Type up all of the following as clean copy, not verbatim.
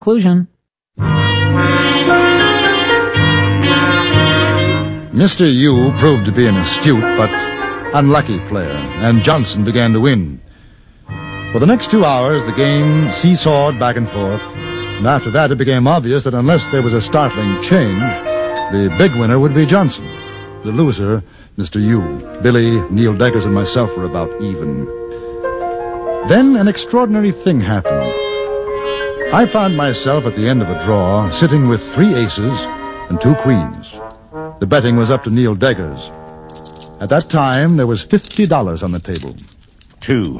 Conclusion. Mr. Yu proved to be an astute but unlucky player, and Johnson began to win. For the next 2 hours, the game seesawed back and forth, and after that it became obvious that unless there was a startling change, the big winner would be Johnson. The loser, Mr. Yu. Billy, Neil Deggers, and myself were about even. Then an extraordinary thing happened. I found myself at the end of a draw, sitting with 3 aces and 2 queens. The betting was up to Neil Deggers. At that time, there was $50 on the table. 2.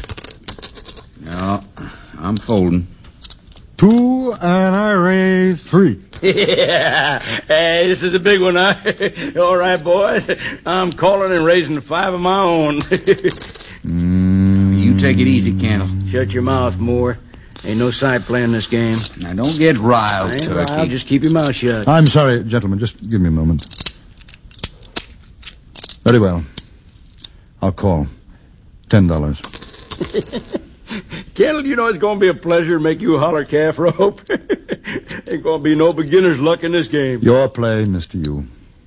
No, I'm folding. 2, and I raise 3. Yeah. Hey, this is a big one, huh? All right, boys. I'm calling and raising 5 of my own. You take it easy, Candle. Shut your mouth, Moore. Ain't no side playing this game. Now, don't get riled, I ain't Turkey. riled, just keep your mouth shut. I'm sorry, gentlemen. Just give me a moment. Very well. I'll call. $10. Kendall, you know it's going to be a pleasure to make you holler calf rope. Ain't going to be no beginner's luck in this game. Your play, Mr. Yu.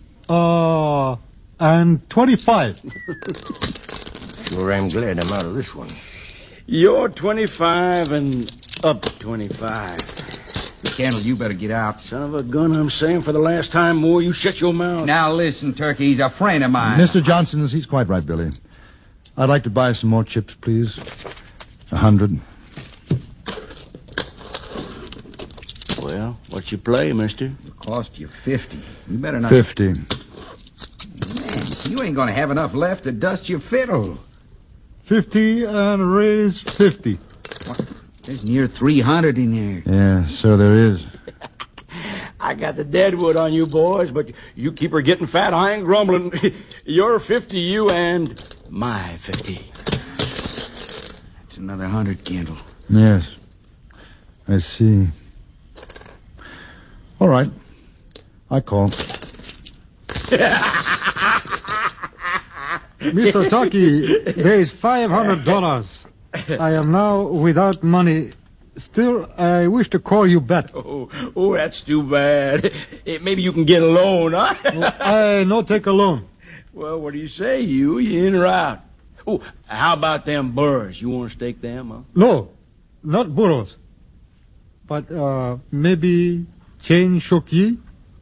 And 25. Sure am glad I'm out of this one. You're 25 and up 25. Candle, you better get out. Son of a gun, I'm saying for the last time, Moore, you shut your mouth. Now, listen, Turkey, he's a friend of mine. Mr. Johnson's, he's quite right, Billy. I'd like to buy some more chips, please. 100. Well, what's your play, mister? It'll cost you 50. You better not... 50. Man, you ain't gonna have enough left to dust your fiddle. 50 and raise 50. There's near 300 in there. Yeah, so there is. I got the deadwood on you boys, but you keep her getting fat. I ain't grumbling. You're 50, you, and my 50. That's another 100, Candle. Yes. I see. All right. I call. Mr. Turkey, there is $500. I am now without money. Still, I wish to call you back. Oh, that's too bad. Maybe you can get a loan, huh? I no take a loan. Well, what do you say, you? You in or out? Oh, how about them burrs? You want to stake them, huh? No, not burros. But, maybe change shoki?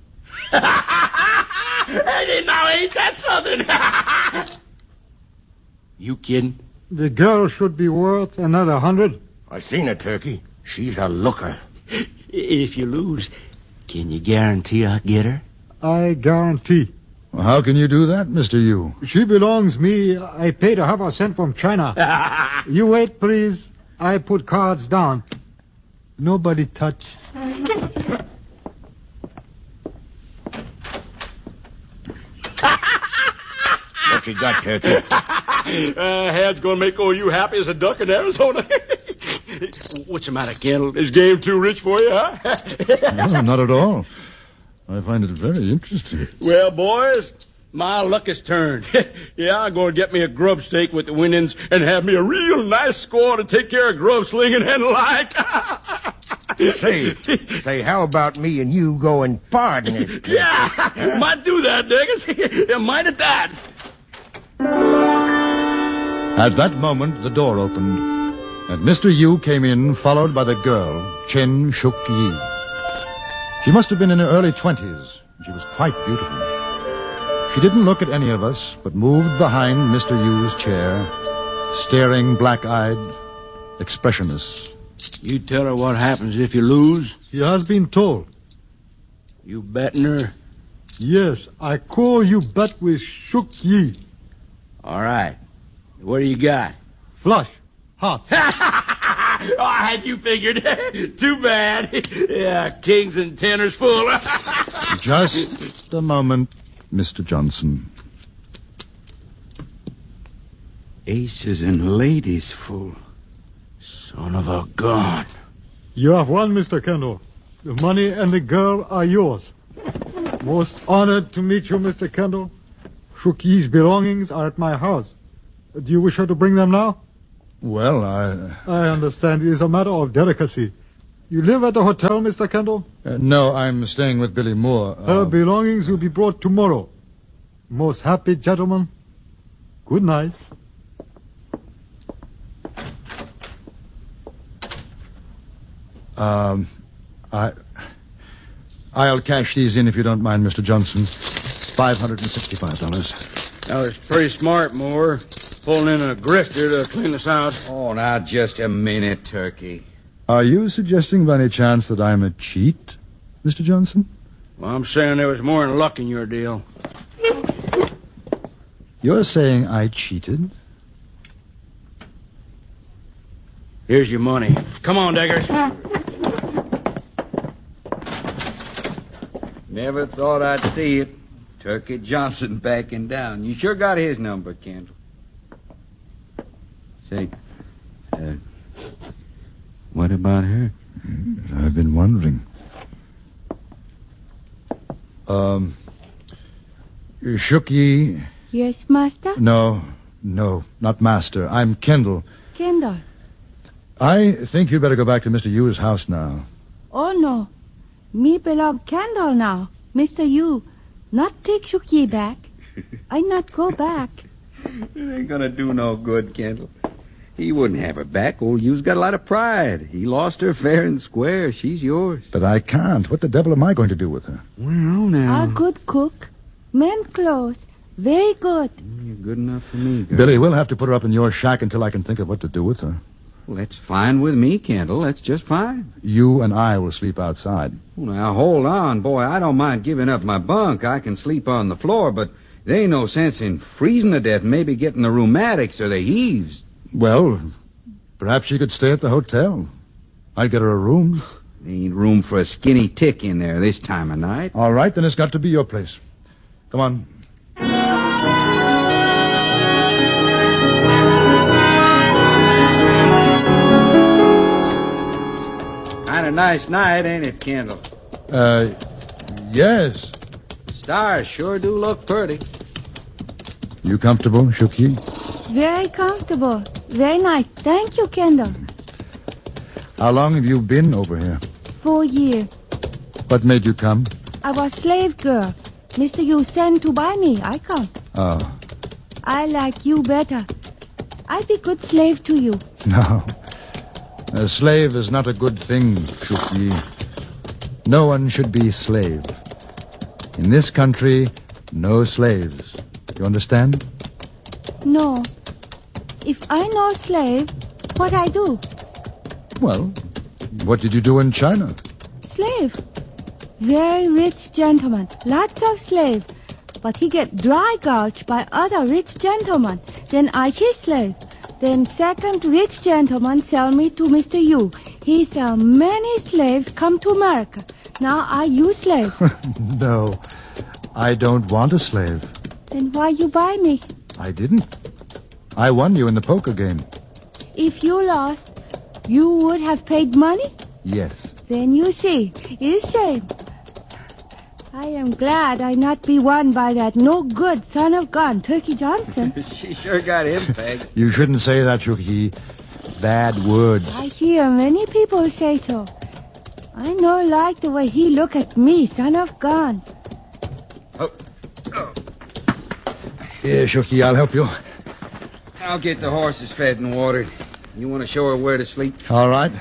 Hey, now, ain't that something? You kidding? The girl should be worth another 100. I seen her, Turkey. She's a looker. If you lose, can you guarantee I'll get her? I guarantee. Well, how can you do that, Mr. Yu? She belongs me. I paid a half a cent from China. You wait, please. I put cards down. Nobody touch. What you got, Turkey? Had's gonna make old you happy as a duck in Arizona. What's the matter, Kendall? Is game too rich for you, huh? No, not at all. I find it very interesting. Well, boys, my luck has turned. Yeah, I'm going to get me a grub steak with the winnings and have me a real nice score to take care of grub slinging and the like. Say, how about me and you go and pardon it? Yeah, might do that, niggas. Yeah, might at that. At that moment, the door opened, and Mr. Yu came in, followed by the girl, Chen Shuk-yi. She must have been in her early 20s, and she was quite beautiful. She didn't look at any of us, but moved behind Mr. Yu's chair, staring black-eyed, expressionless. You tell her what happens if you lose? She has been told. You betting her? Yes, I call you bet with Shuk Yi. All right. What do you got? Flush. Hearts. Oh, I had you figured. Too bad. Yeah, kings and tenors full. Just a moment, Mr. Johnson. Aces and ladies full. Son of a gun. You have won, Mr. Kendall. The money and the girl are yours. Most honored to meet you, Mr. Kendall. Shuk Yi's belongings are at my house. Do you wish her to bring them now? Well, I understand it is a matter of delicacy. You live at the hotel, Mr. Kendall? No, I'm staying with Billy Moore. Her belongings will be brought tomorrow. Most happy gentleman. Good night. I'll cash these in if you don't mind, Mr. Johnson. $565. That was pretty smart, Moore. Pulling in a grifter to clean us out. Oh, now just a minute, Turkey. Are you suggesting by any chance that I'm a cheat, Mr. Johnson? Well, I'm saying there was more than luck in your deal. You're saying I cheated? Here's your money. Come on, Deggers. Never thought I'd see it. Turkey Johnson backing down. You sure got his number, Kendall. Say, what about her? I've been wondering. Shook ye? Yes, master? No, not master. I'm Kendall. Kendall. I think you'd better go back to Mr. Yu's house now. Oh, no. Me belong Kendall now. Mr. Yu, not take Shuki back. I not go back. It ain't gonna do no good, Kendall. He wouldn't have her back. Old Yu's got a lot of pride. He lost her fair and square. She's yours. But I can't. What the devil am I going to do with her? Well, now. A good cook. Men clothes. Very good. You're good enough for me, girl. Billy, we'll have to put her up in your shack until I can think of what to do with her. Well, that's fine with me, Kendall. That's just fine. You and I will sleep outside. Well, now, hold on, boy. I don't mind giving up my bunk. I can sleep on the floor, but there ain't no sense in freezing to death and maybe getting the rheumatics or the heaves. Well, perhaps she could stay at the hotel. I'd get her a room. There ain't room for a skinny tick in there this time of night. All right, then it's got to be your place. Come on. Kind of nice night, ain't it, Kendall? Yes. Stars sure do look pretty. You comfortable, Shuki? Very comfortable. Very nice. Thank you, Kendall. How long have you been over here? 4 years. What made you come? I was slave girl. Mr. Yu sent to buy me. I come. Oh, I like you better. I be good slave to you. no. A slave is not a good thing, Shuki. No one should be slave. In this country, no slaves. You understand? No. If I no slave, what I do? Well, what did you do in China? Slave. Very rich gentleman. Lots of slave. But he get dry gulch by other rich gentlemen. Then I his slave. Then second rich gentleman sell me to Mr. Yu. He sell many slaves come to America. Now I you slave. No, I don't want a slave. Then why you buy me? I didn't. I won you in the poker game. If you lost, you would have paid money? Yes. Then you see, it's same. I am glad I not be won by that no good son of gun, Turkey Johnson. She sure got him pegged. You shouldn't say that, Shuki. Bad words. I hear many people say so. I no like the way he look at me, son of gun. Here, Shuki, I'll help you. I'll get the horses fed and watered. You want to show her where to sleep? All right.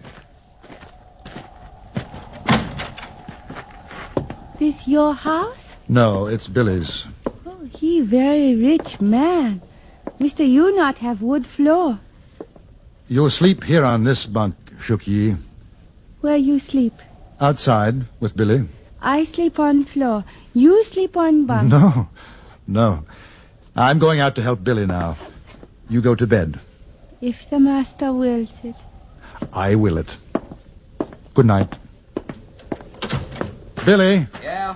This your house? No, it's Billy's. Oh, he very rich man. Mr. You not have wood floor. You'll sleep here on this bunk, Shuki. Where you sleep? Outside with Billy. I sleep on floor. You sleep on bunk. No. I'm going out to help Billy now. You go to bed. If the master wills it. I will it. Good night. Billy. Yeah?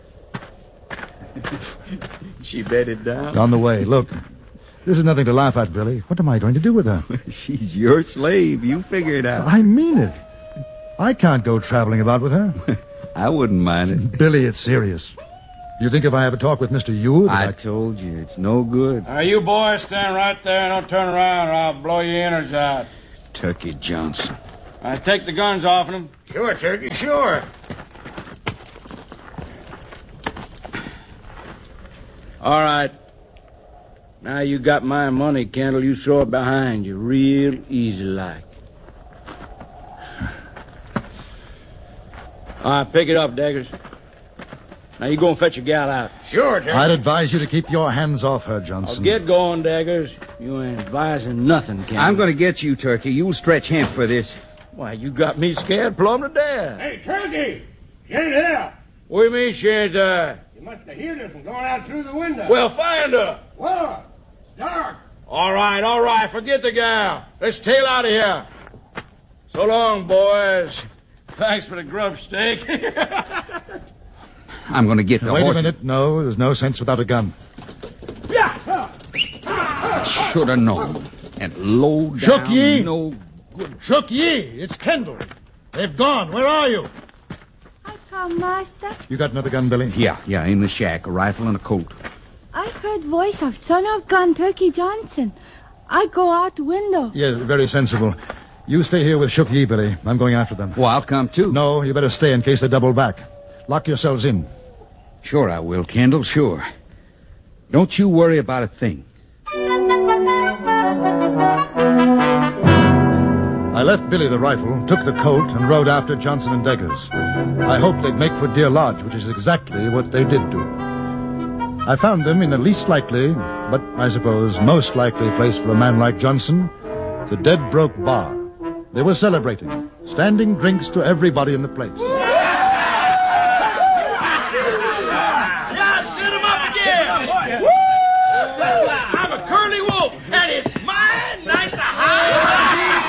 She bedded down? On the way. Look, this is nothing to laugh at, Billy. What am I going to do with her? She's your slave. You figure it out. I mean it. I can't go traveling about with her. I wouldn't mind it. Billy, it's serious. You think if I have a talk with Mr. Yu... I told you, it's no good. You boys stand right there and don't turn around or I'll blow your innards out. Turkey Johnson. Take the guns off them. Sure, Turkey, sure. All right. Now you got my money, Kendall. You throw it behind you real easy like. All right, pick it up, Daggers. Now you go and fetch your gal out. Sure, Turkey. I'd advise you to keep your hands off her, Johnson. Get going, Daggers. You ain't advising nothing, Kendall. I'm going to get you, Turkey. You'll stretch him for this. Why, you got me scared plumb to death. Hey, Turkey! She ain't here. What do you mean she ain't there? You must have heard us from going out through the window. Well, find her. Well, it's dark. All right. Forget the gal. Let's tail out of here. So long, boys. Thanks for the grub steak. I'm going to get the Wait horse. a minute. No, there's no sense without a gun. Should have known. And low down, Shook ye? no... Shook Yi, it's Kendall. They've gone. Where are you? I come, Master. You got another gun, Billy? Yeah, in the shack, a rifle and a coat. I heard voice of son of gun Turkey Johnson. I go out window. Yeah, very sensible. You stay here with Shook Yi, Billy. I'm going after them. Well, I'll come too. No, you better stay in case they double back. Lock yourselves in. Sure I will, Kendall, sure. Don't you worry about a thing. I left Billy the rifle, took the coat, and rode after Johnson and Deggers. I hoped they'd make for Deer Lodge, which is exactly what they did do. I found them in the least likely, but I suppose most likely place for a man like Johnson, the Dead Broke Bar. They were celebrating, standing drinks to everybody in the place. Yeah, set him up again. Woo! I'm a curly wolf, and it's my night to hide.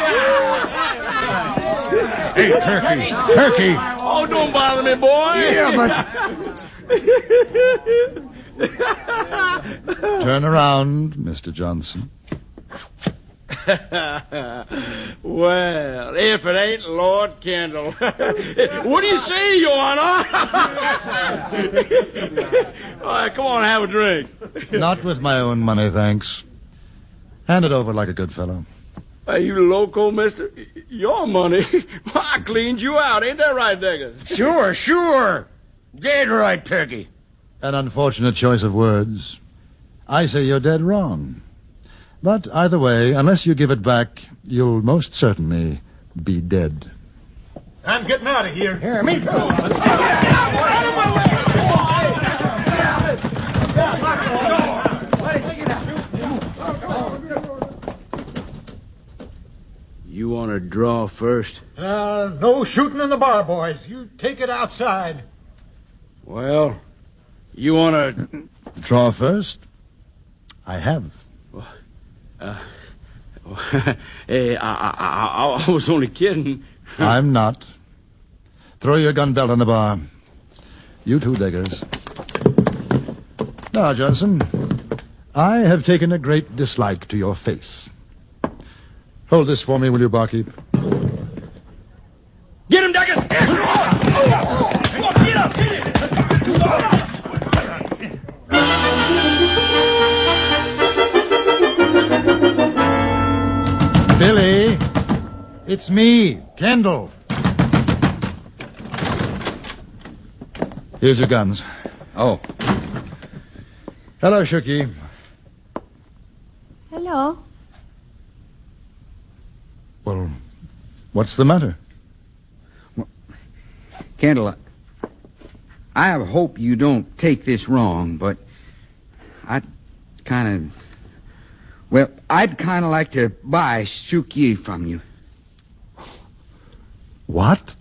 Hey, Turkey. Oh, don't bother me, boy. Yeah, Turn around, Mr. Johnson. Well, if it ain't Lord Kendall. What do you say, Your Honor? All right, come on, have a drink. Not with my own money, thanks. Hand it over like a good fellow. Are you loco, mister? Your money? I cleaned you out. Ain't that right, Deggers? Sure. Dead right, Turkey. An unfortunate choice of words. I say you're dead wrong. But either way, unless you give it back, you'll most certainly be dead. I'm getting out of here. Here, me too. You want to draw first? No shooting in the bar, boys. You take it outside. Well, you want to... Draw first? I have. Hey, I was only kidding. I'm not. Throw your gun belt on the bar. You too, Deggers. Now, Johnson, I have taken a great dislike to your face. Hold this for me, will you, barkeep? Get him, Deggers! Get up! Get him! Billy, it's me, Kendall. Here's your guns. Oh, Hello, Shooky. Hello. Well, what's the matter? Kendall, I hope you don't take this wrong, but I'd kind of like to buy Shook Yi from you. What?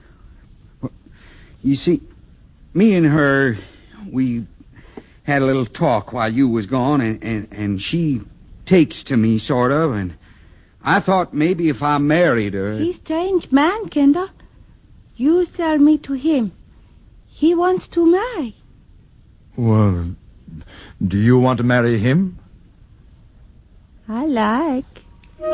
You see, me and her, we had a little talk while you was gone, and she takes to me, sort of, and I thought maybe if I married her... He's strange man, Kendall. You sell me to him. He wants to marry. Well, do you want to marry him? I like.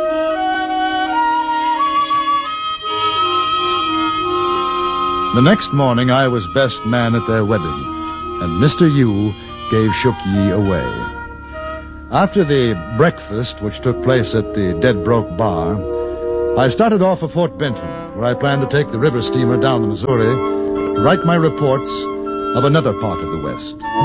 The next morning, I was best man at their wedding, and Mr. Yu gave Shook Yi away. After the breakfast, which took place at the Dead Broke Bar, I started off for Fort Benton, where I planned to take the river steamer down the Missouri to write my reports of another part of the West.